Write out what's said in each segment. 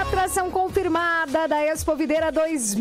Atração confirmada da Expo Videira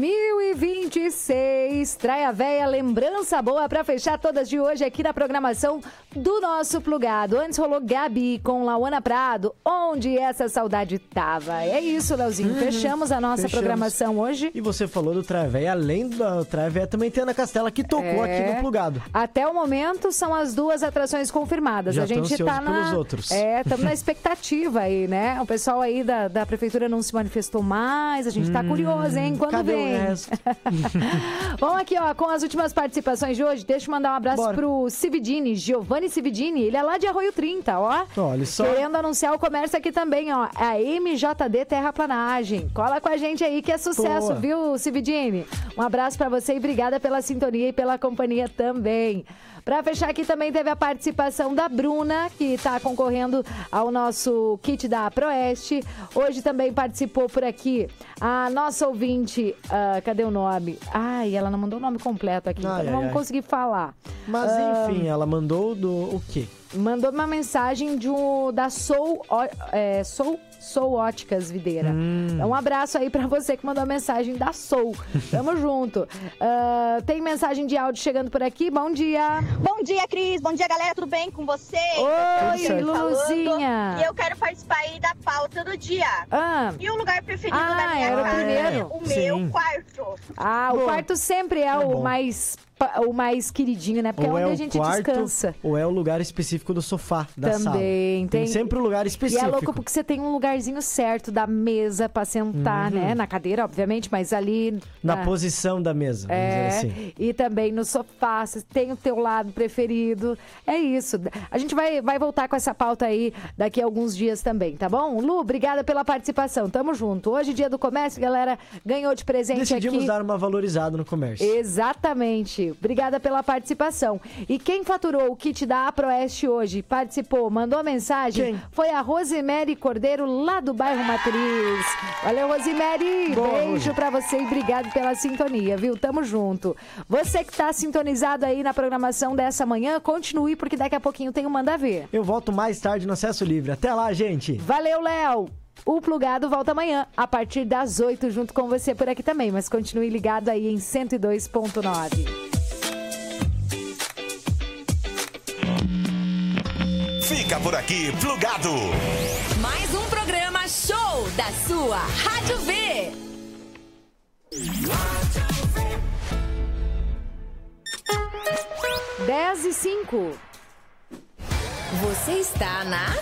2026. Traia Véia, lembrança boa pra fechar todas de hoje aqui na programação do nosso Plugado. Antes rolou Gabi com Lauana Prado, onde essa saudade tava. É isso, Leozinho. Fechamos a nossa programação hoje. E você falou do Traia Véia, além da Traia Véia, também tem a Ana Castela que tocou aqui no Plugado. Até o momento são as duas atrações confirmadas. Já a gente tá pelos outros. Estamos na expectativa aí, né? O pessoal aí da prefeitura não se manifestou mais, a gente tá curioso, hein? Quando cadê vem? o resto? Vamos aqui, ó, com as últimas participações de hoje. Deixa eu mandar um abraço pro Cividini, Giovanni Cividini. Ele é lá de Arroio 30, ó. Olha só. Querendo anunciar o comércio aqui também, ó. A MJD Terraplanagem. Cola com a gente aí que é sucesso, viu, Cividini? Um abraço pra você e obrigada pela sintonia e pela companhia também. Pra fechar aqui também teve a participação da Bruna, que tá concorrendo ao nosso kit da Proeste. Hoje também participou por aqui a nossa ouvinte, cadê o nome? Ai, ela não mandou o nome completo aqui, então não vamos conseguir falar. Mas enfim, ela mandou o quê? Mandou uma mensagem da Soul Óticas Videira. Um abraço aí pra você que mandou a mensagem da Soul. Tamo junto. Tem mensagem de áudio chegando por aqui. Bom dia. Bom dia, Cris. Bom dia, galera. Tudo bem com você? Oi, Luluzinha. E eu quero participar aí da pauta do dia. E o lugar preferido da minha era casa? O primeiro? O meu quarto. O quarto sempre é o mais queridinho, né? Porque é onde a gente descansa. Ou é o lugar específico do sofá da sala. Também. Tem sempre um lugar específico. E é louco porque você tem um lugarzinho certo da mesa pra sentar, né? Na cadeira, obviamente, mas ali... Na posição da mesa, vamos dizer assim. E também no sofá, você tem o teu lado preferido. É isso. A gente vai voltar com essa pauta aí daqui a alguns dias também, tá bom? Lu, obrigada pela participação. Tamo junto. Hoje, dia do comércio, galera, ganhou de presente Decidimos aqui. dar uma valorizada no comércio. Exatamente. Obrigada pela participação. E quem faturou o kit da Aproeste hoje, participou, mandou mensagem, foi a Rosemary Cordeiro, lá do bairro Matriz. Valeu, Rosemary. Beijo pra você e obrigado pela sintonia, viu? Tamo junto. Você que tá sintonizado aí na programação dessa manhã, continue, porque daqui a pouquinho tem o Manda Ver. Eu volto mais tarde no Acesso Livre. Até lá, gente. Valeu, Léo. O Plugado volta amanhã, a partir das 8, junto com você por aqui também. Mas continue ligado aí em 102.9. Fica por aqui, Plugado. Mais um programa show da sua Rádio V. 10:05. Você está na